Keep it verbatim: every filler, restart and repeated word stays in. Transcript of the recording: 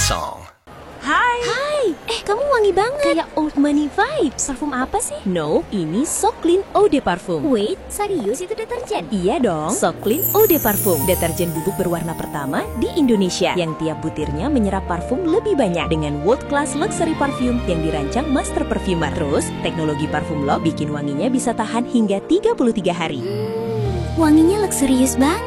song. Hai. Hai, eh kamu wangi banget. Kayak old money vibes. Parfum apa sih? No, ini So Clean Eau de Parfum. Wait, serius itu deterjen? Iya dong, So Clean Eau de Parfum. Deterjen bubuk berwarna pertama di Indonesia yang tiap butirnya menyerap parfum lebih banyak dengan world class luxury parfum yang dirancang master perfumer. Terus, teknologi parfum lock bikin wanginya bisa tahan hingga tiga puluh tiga hari. Hmm, wanginya luxurious banget.